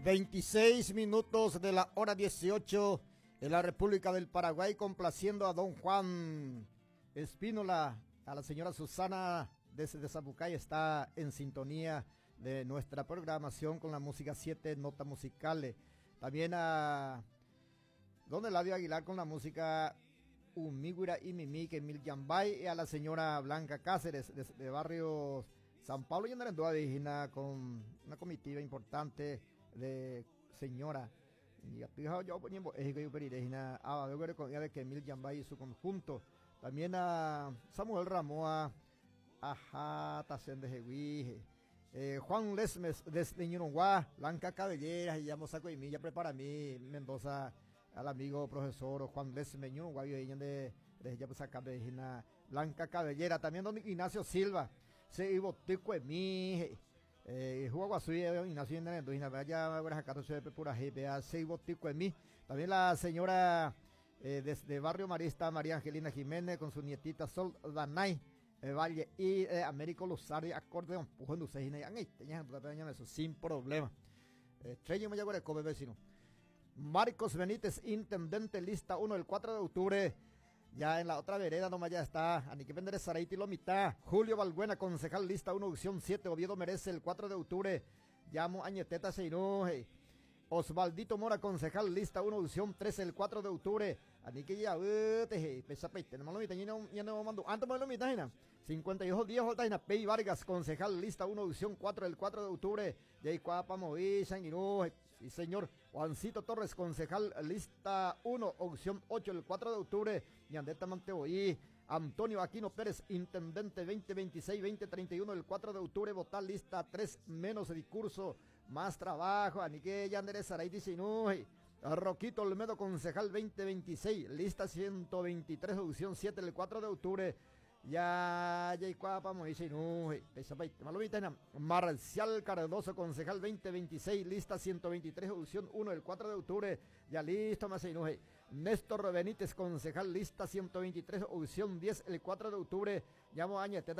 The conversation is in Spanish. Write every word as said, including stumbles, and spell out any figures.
veintiséis minutos de la hora dieciocho en la República del Paraguay, complaciendo a don Juan Espínola, a la señora Susana desde Zapucay, está en sintonía de nuestra programación con la música siete notas musicales. También a don Eladio Aguilar con la música Umígura y Mimique Mil Yambay, y a la señora Blanca Cáceres de, de barrio San Pablo y Andarandúa Vigina, con una comitiva importante de señora y yo poniendo a que Mil Yambay y su conjunto. También a Samuel Ramoa, ajá, Tacén de Jehuije, eh, Juan Lesmes desde Ñuronguá, Blanca Cabellera y llamo saco y milla prepara mí Mendoza, al amigo profesor Juan Lesmes Ñuronguá y de de ya pues acá de Blanca Cabellera. También don Ignacio Silva se iba tico en mí eh jugó Guasuí Ignacio en el Indojina vaya ahora acá se ve pura G P A se iba tico en mí. También la señora eh, desde Barrio Marista, María Angelina Jiménez con su nietita Sol Danay eh, Valle y eh, Américo Luzardi acordeón pujando ustedes y eso sin problema. Estrella me llegó el come vecino. Marcos Benítez, intendente, lista uno el cuatro de octubre. Ya en la otra vereda nomás ya está Anique Vender Saraiti Lomita. Julio Balbuena, concejal, lista uno, opción siete. Oviedo Merece el cuatro de octubre. Llamo Añeteta Seinoje. Osvaldito Mora, concejal, lista uno, opción trece el cuatro de octubre. Anique ya te pesa peite. No me lo ya no mando. Antes me lo mitad cincuenta y dos días voltaina. Pei Vargas, concejal, lista uno, opción cuatro el cuatro de octubre. Yay Cuapa Moví, Sanguinuje. Sí, señor. Juancito Torres, concejal, lista uno, opción ocho el cuatro de octubre. Yandeta Manteoí. Antonio Aquino Pérez, intendente veinte veintiséis veinte treinta y uno el cuatro de octubre. Votar lista tres, menos discurso, más trabajo. Anique Yandere Saray diecinueve. Roquito Olmedo, concejal veinte veintiséis, lista ciento veintitrés, opción siete el cuatro de octubre. Ya, ya, cuapa, Moisés, no, Marcial Cardoso, concejal veinte veintiséis, lista ciento veintitrés, opción uno el cuatro de octubre. Ya listo, más no. Néstor Benítez, concejal, lista ciento veintitrés, opción diez el cuatro de octubre. Llamo a Añeteta